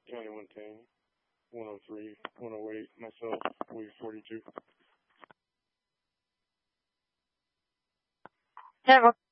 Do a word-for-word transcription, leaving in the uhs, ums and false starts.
County one ten, one oh three, one oh eight, myself, Williams forty-two. ten